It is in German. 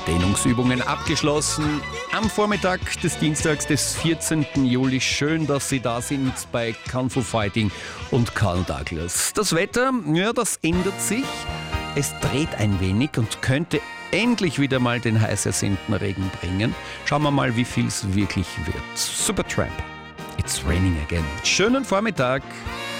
Dehnungsübungen abgeschlossen. Am Vormittag des Dienstags, des 14. Juli. Schön, dass Sie da sind bei Kung Fu Fighting und Karl Douglas. Das Wetter, ja, das ändert sich. Es dreht ein wenig und könnte endlich wieder mal den heiß ersehnten Regen bringen. Schauen wir mal, wie viel es wirklich wird. Supertramp. It's raining again. Schönen Vormittag.